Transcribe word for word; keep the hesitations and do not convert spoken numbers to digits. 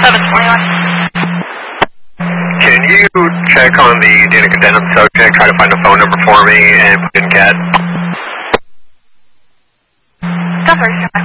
seven twenty-one. Can you check on the Danica Denham subject, try to find a phone number for me, and put in C A D? Cover,